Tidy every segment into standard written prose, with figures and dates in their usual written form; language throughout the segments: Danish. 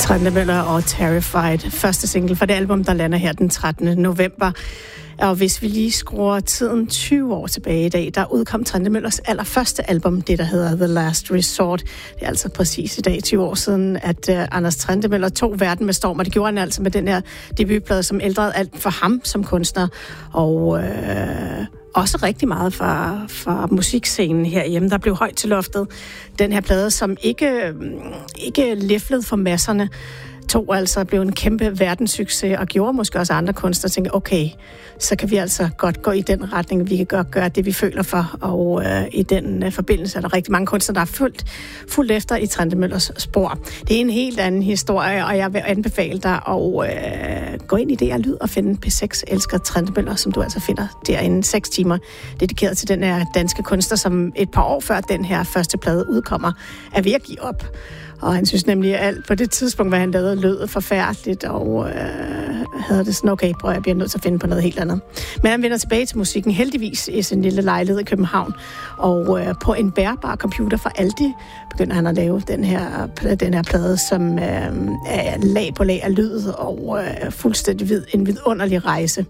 Trine Møller og Terrified, første single fra det album, der lander her den 13. november. Og hvis vi lige skruer tiden 20 år tilbage i dag, der udkom Trine Møllers allerførste album, det der hedder The Last Resort. Det er altså præcis i dag 20 år siden, at Anders Trine Møller tog verden med storm, og det gjorde han altså med den her debutplade, som ældrede alt for ham som kunstner, og også rigtig meget fra musikscenen herhjemme, der blev højt til loftet. Den her plade, som ikke leflede for masserne, blev en kæmpe verdenssucces og gjorde måske også andre kunstnere tænke, okay, så kan vi altså godt gå i den retning, vi kan godt gøre det, vi føler for, og i den forbindelse er der rigtig mange kunstnere, der er fuldt efter i Trine Møllers spor. Det er en helt anden historie, og jeg vil anbefale dig at gå ind i det her lyd og finde P6 elsker Trine Møller, som du altså finder derinde 6 timer, dedikeret til den her danske kunstner, som et par år før den her første plade udkommer, er ved at give op. Og han synes nemlig, at alt på det tidspunkt, hvad han lavede, lød forfærdeligt, og havde det sådan, okay, jeg bliver nødt til at finde på noget helt andet. Men han vender tilbage til musikken, heldigvis i sin lille lejlighed i København, og på en bærbar computer fra Aldi begynder han at lave den her plade, som er lag på lag af lyd, og fuldstændig en vidunderlig rejse.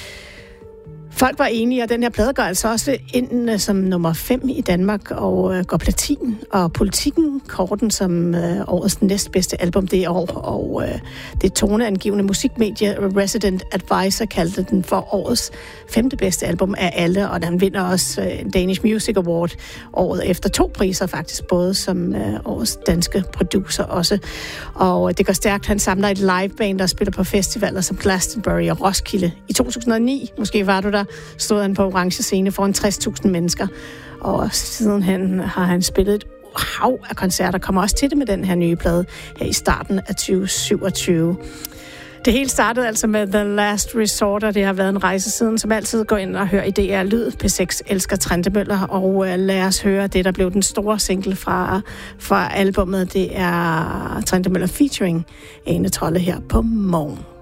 Folk var enige, og den her plade går altså også ind som nummer 5 i Danmark og går platin. Og Politikken kårer den som årets næstbedste album det år, og det toneangivende musikmedie Resident Advisor kaldte den for årets 5. bedste album af alle, og den vinder også en Danish Music Award året efter 2 priser faktisk, både som årets danske producer også. Og det går stærkt, han samler et liveband, der spiller på festivaler som Glastonbury og Roskilde. I 2009, måske var du der, stod han på orange scene foran 60.000 mennesker, og siden har han spillet et hav af koncerter, kommer også til det med den her nye plade her i starten af 2027. Det hele startede altså med The Last Resort, og det har været en rejse siden, som altid går ind og hører i DR Lyd. P6 elsker Trine Møller, og lad os høre det, der blev den store single fra albummet. Det er Trine Møller featuring Ane Trolle her på Morgen.